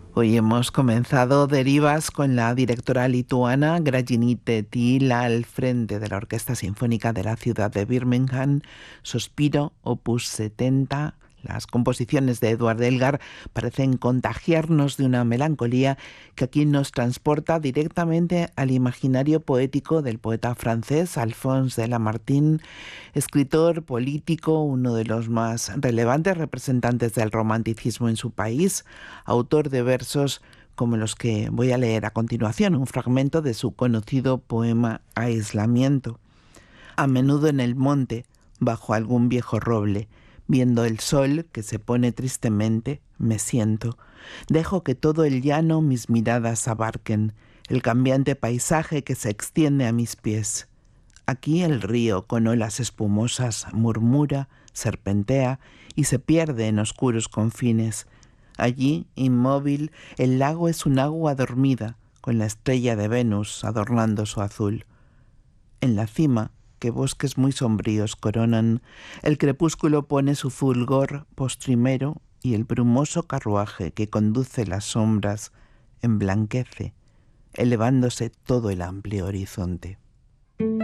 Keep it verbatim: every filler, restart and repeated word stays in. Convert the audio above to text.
Hoy hemos comenzado Derivas con la directora lituana Gražinytė Tyla al frente de la Orquesta Sinfónica de la ciudad de Birmingham, Sospiro, opus setenta. Las composiciones de Edward Elgar parecen contagiarnos de una melancolía que aquí nos transporta directamente al imaginario poético del poeta francés Alphonse de Lamartine, escritor político, uno de los más relevantes representantes del romanticismo en su país, autor de versos como los que voy a leer a continuación, un fragmento de su conocido poema Aislamiento. A menudo en el monte, bajo algún viejo roble, viendo el sol que se pone tristemente, me siento. Dejo que todo el llano mis miradas abarquen, el cambiante paisaje que se extiende a mis pies. Aquí el río con olas espumosas murmura, serpentea y se pierde en oscuros confines. Allí, inmóvil, el lago es un agua dormida, con la estrella de Venus adornando su azul. En la cima, que bosques muy sombríos coronan, el crepúsculo pone su fulgor postrimero y el brumoso carruaje que conduce las sombras emblanquece, elevándose todo el amplio horizonte.